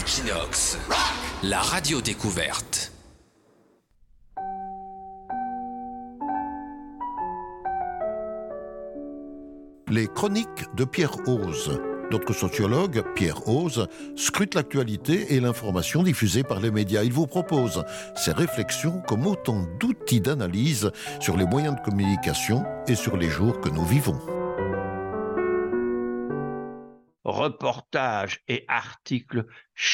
Equinox, la radio découverte. Les chroniques de Pierre Ose. Notre sociologue, Pierre Ose, scrute l'actualité et l'information diffusée par les médias. Il vous propose ses réflexions comme autant d'outils d'analyse sur les moyens de communication et sur les jours que nous vivons. Reportages et articles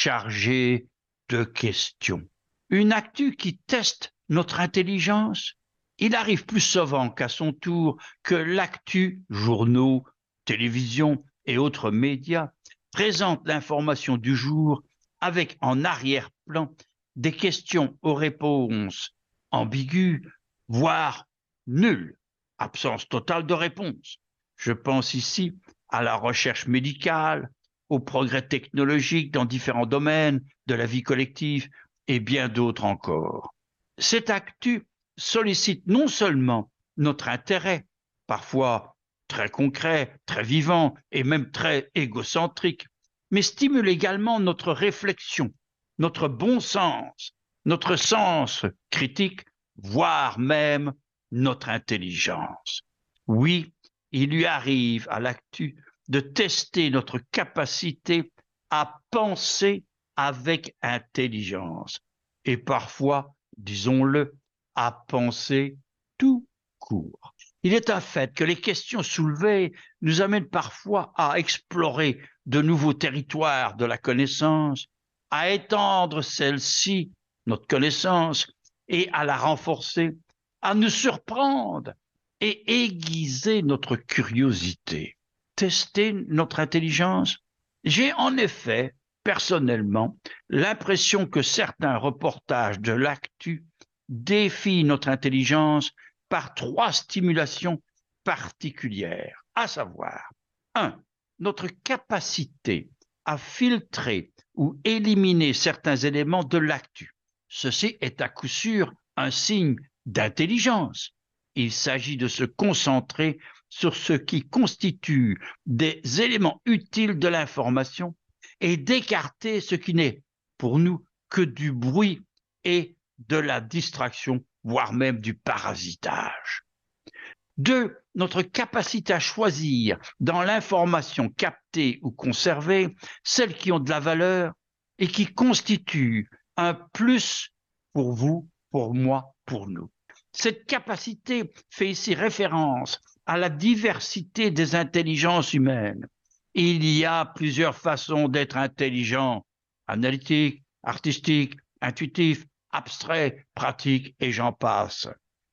chargés de questions. Une actu qui teste notre intelligence. Il arrive plus souvent qu'à son tour que l'actu, journaux, télévision et autres médias présente l'information du jour avec en arrière-plan des questions aux réponses ambiguës, voire nulles, absence totale de réponse. Je pense ici à la recherche médicale, aux progrès technologiques dans différents domaines de la vie collective et bien d'autres encore. Cette actu sollicite non seulement notre intérêt, parfois très concret, très vivant et même très égocentrique, mais stimule également notre réflexion, notre bon sens, notre sens critique, voire même notre intelligence. Oui, il lui arrive à l'actu de tester notre capacité à penser avec intelligence et parfois, disons-le, à penser tout court. Il est un fait que les questions soulevées nous amènent parfois à explorer de nouveaux territoires de la connaissance, à étendre celle-ci, notre connaissance, et à la renforcer, à nous surprendre et aiguiser notre curiosité. Tester notre intelligence? J'ai en effet, personnellement, l'impression que certains reportages de l'actu défient notre intelligence par 3 stimulations particulières, à savoir 1. Notre capacité à filtrer ou éliminer certains éléments de l'actu. Ceci est à coup sûr un signe d'intelligence. Il s'agit de se concentrer sur ce qui constitue des éléments utiles de l'information et d'écarter ce qui n'est pour nous que du bruit et de la distraction, voire même du parasitage. 2. Notre capacité à choisir dans l'information captée ou conservée celles qui ont de la valeur et qui constituent un plus pour vous, pour moi, pour nous. Cette capacité fait ici référence à la diversité des intelligences humaines. Il y a plusieurs façons d'être intelligent: analytique, artistique, intuitif, abstrait, pratique, et j'en passe.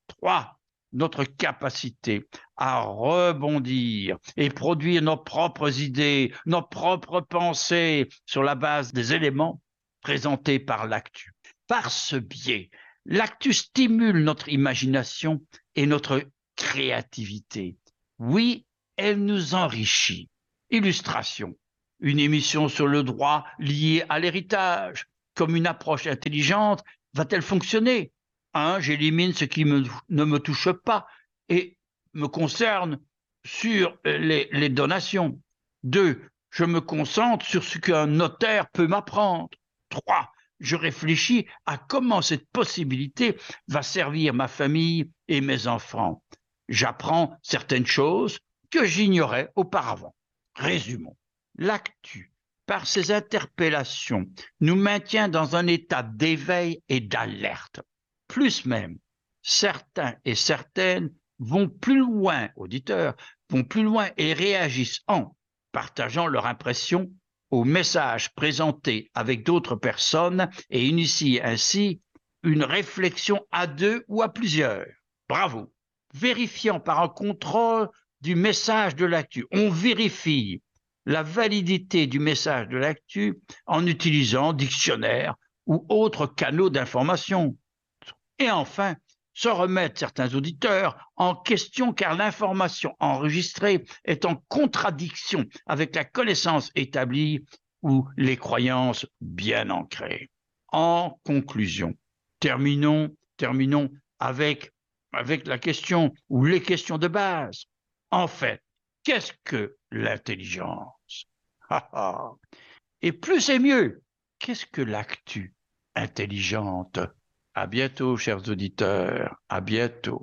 3. Notre capacité à rebondir et produire nos propres idées, nos propres pensées sur la base des éléments présentés par l'actu. Par ce biais, l'actu stimule notre imagination et notre créativité. Oui, elle nous enrichit. Illustration: une émission sur le droit lié à l'héritage. Comme une approche intelligente va-t-elle fonctionner? 1. J'élimine ce qui ne me touche pas et me concerne sur les donations. 2. Je me concentre sur ce qu'un notaire peut m'apprendre. 3. Je réfléchis à comment cette possibilité va servir ma famille et mes enfants. J'apprends certaines choses que j'ignorais auparavant. Résumons. L'actu, par ses interpellations, nous maintient dans un état d'éveil et d'alerte. Plus même, certains et certaines vont plus loin, auditeurs, vont plus loin et réagissent en partageant leur impression aux messages présentés avec d'autres personnes et initient ainsi une réflexion à 2 ou à plusieurs. Bravo! Vérifiant par un contrôle du message de l'actu. On vérifie la validité du message de l'actu en utilisant dictionnaire ou autres canaux d'information. Et enfin, se remettre certains auditeurs en question car l'information enregistrée est en contradiction avec la connaissance établie ou les croyances bien ancrées. En conclusion, terminons avec la question ou les questions de base. En fait, qu'est-ce que l'intelligence? Et plus c'est mieux, qu'est-ce que l'actu intelligente? À bientôt, chers auditeurs. À bientôt.